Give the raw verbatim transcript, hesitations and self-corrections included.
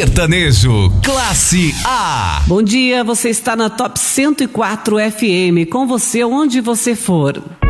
Sertanejo, classe A. Bom dia, você está na Top cento e quatro F M, com você onde você for.